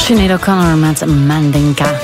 Sinead O'Connor met Mandinka.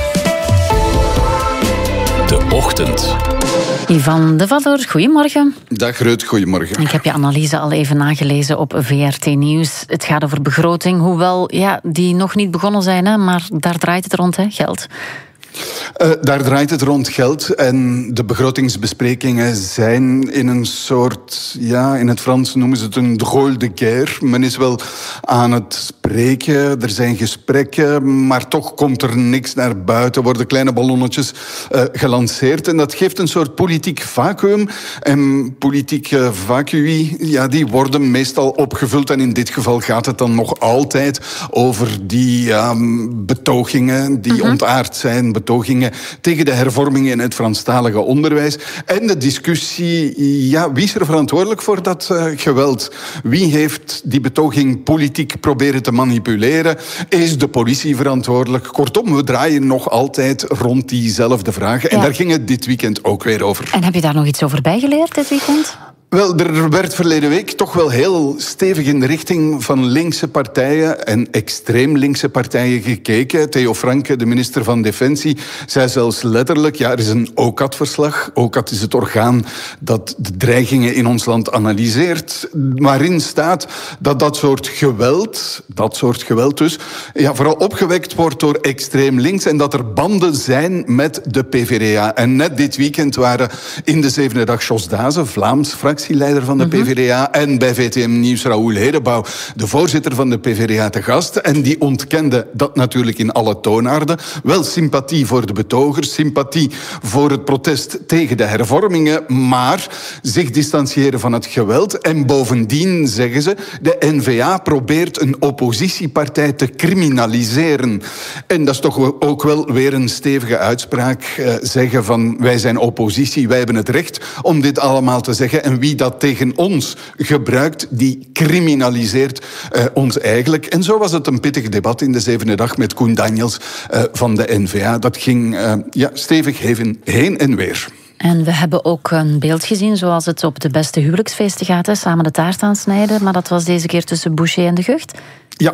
De Ochtend. Ivan de Vador, goedemorgen. Dag Ruud, goedemorgen. Ik heb je analyse al even nagelezen op VRT Nieuws. Het gaat over begroting, hoewel die nog niet begonnen zijn, hè, maar daar draait het rond, hè, geld. Daar draait het rond geld en de begrotingsbesprekingen zijn in een soort, in het Frans noemen ze het een drôle de guerre. Men is wel aan het spreken, er zijn gesprekken, maar toch komt er niks naar buiten, worden kleine ballonnetjes gelanceerd en dat geeft een soort politiek vacuüm. En politieke vacui, die worden meestal opgevuld en in dit geval gaat het dan nog altijd over die betogingen die ontaard zijn, betogingen tegen de hervormingen in het Franstalige onderwijs. En de discussie, wie is er verantwoordelijk voor dat geweld? Wie heeft die betoging politiek proberen te manipuleren? Is de politie verantwoordelijk? Kortom, we draaien nog altijd rond diezelfde vragen. En daar ging het dit weekend ook weer over. En heb je daar nog iets over bijgeleerd dit weekend? Wel, er werd verleden week toch wel heel stevig in de richting van linkse partijen en extreem linkse partijen gekeken. Theo Franke, de minister van Defensie, zei zelfs letterlijk, er is een OCAD-verslag. OCAD is het orgaan dat de dreigingen in ons land analyseert, waarin staat dat dat soort geweld dus, vooral opgewekt wordt door extreem links en dat er banden zijn met de PvdA. En net dit weekend waren in de zevende dag Jos Dazen, Vlaams fractieleider van de PvdA, en bij VTM Nieuws Raoul Hedebouw, de voorzitter van de PvdA, te gast. En die ontkende dat natuurlijk in alle toonaarden. Wel sympathie voor de betogers, sympathie voor het protest tegen de hervormingen, maar zich distancieren van het geweld. En bovendien, zeggen ze, de N-VA probeert een oppositiepartij te criminaliseren. En dat is toch ook wel weer een stevige uitspraak. Zeggen van, wij zijn oppositie, wij hebben het recht om dit allemaal te zeggen. En wie dat tegen ons gebruikt, die criminaliseert ons eigenlijk. En zo was het een pittig debat in de zevende dag met Koen Daniels van de N-VA. Dat ging stevig heen en weer. En we hebben ook een beeld gezien zoals het op de beste huwelijksfeesten gaat. Hè? Samen de taart aansnijden, maar dat was deze keer tussen Boucher en De Gucht. Ja,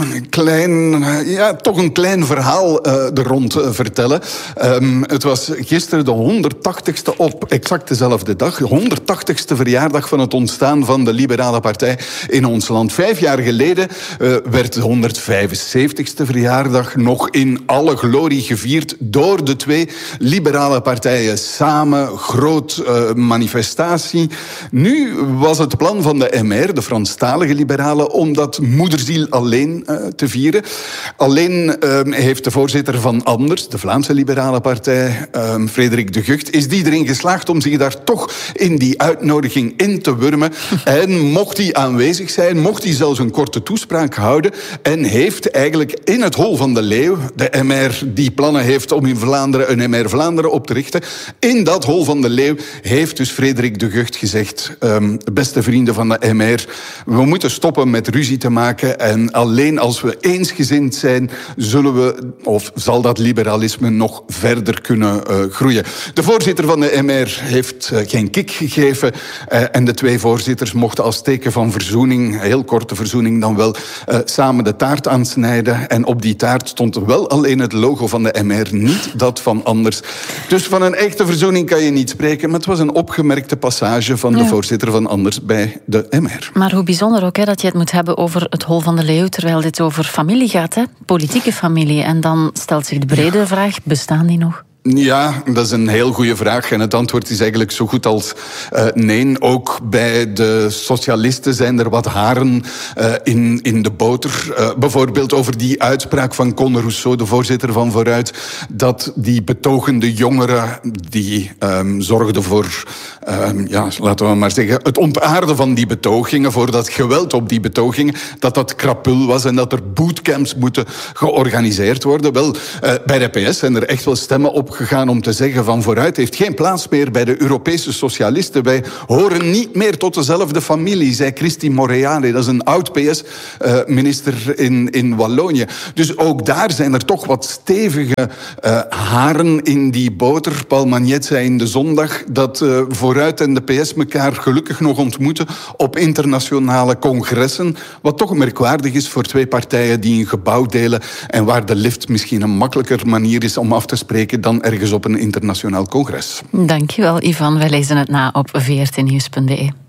toch een klein verhaal er rond vertellen. Het was gisteren de 180ste op exact dezelfde dag. De 180ste verjaardag van het ontstaan van de Liberale Partij in ons land. 5 jaar geleden werd de 175ste verjaardag nog in alle glorie gevierd door de 2 liberale partijen samen. Groot manifestatie. Nu was het plan van de MR, de Franstalige liberalen, om dat moederziel alleen te vieren. Alleen heeft de voorzitter van Anders, de Vlaamse Liberale Partij, Frederik De Gucht, is die erin geslaagd om zich daar toch in die uitnodiging in te wurmen. En mocht hij aanwezig zijn, mocht hij zelfs een korte toespraak houden en heeft eigenlijk in het Hol van de Leeuw, de MR die plannen heeft om in Vlaanderen een MR Vlaanderen op te richten, in dat Hol van de Leeuw heeft dus Frederik De Gucht gezegd, beste vrienden van de MR, we moeten stoppen met ruzie te maken en alleen als we eensgezind zijn, zal dat liberalisme nog verder kunnen groeien. De voorzitter van de MR heeft geen kick gegeven en de 2 voorzitters mochten als teken van verzoening, heel korte verzoening dan wel, samen de taart aansnijden. En op die taart stond wel alleen het logo van de MR, niet dat van Anders. Dus van een echte verzoening kan je niet spreken, maar het was een opgemerkte passage van de voorzitter van Anders bij de MR. Maar hoe bijzonder ook dat je het moet hebben over het Hol van de Leeuw, terwijl dit over familie gaat, hè? Politieke familie. En dan stelt zich de brede vraag, bestaan die nog? Ja, dat is een heel goede vraag. En het antwoord is eigenlijk zo goed als nee. Ook bij de socialisten zijn er wat haren in de boter. Bijvoorbeeld over die uitspraak van Conor Rousseau, de voorzitter van Vooruit, dat die betogende jongeren die zorgden voor, laten we maar zeggen, het ontaarden van die betogingen, voor dat geweld op die betogingen, dat krapul was en dat er bootcamps moeten georganiseerd worden. Wel, bij de PS zijn er echt wel stemmen op opgegaan om te zeggen van vooruit heeft geen plaats meer bij de Europese socialisten. Wij horen niet meer tot dezelfde familie, zei Cristi Morreale. Dat is een oud-PS-minister in Wallonië. Dus ook daar zijn er toch wat stevige haren in die boter. Paul Magnet zei in de zondag dat vooruit en de PS elkaar gelukkig nog ontmoeten op internationale congressen. Wat toch merkwaardig is voor twee partijen die een gebouw delen en waar de lift misschien een makkelijker manier is om af te spreken dan ergens op een internationaal congres. Dankjewel, Ivan. Wij lezen het na op vrtnieuws.be.